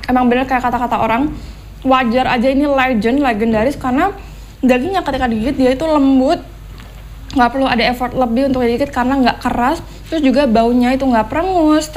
emang bener kayak kata-kata orang, wajar aja ini legendaris karena dagingnya ketika digigit dia itu lembut, nggak perlu ada effort lebih untuk digigit karena nggak keras, terus juga baunya itu nggak perengus.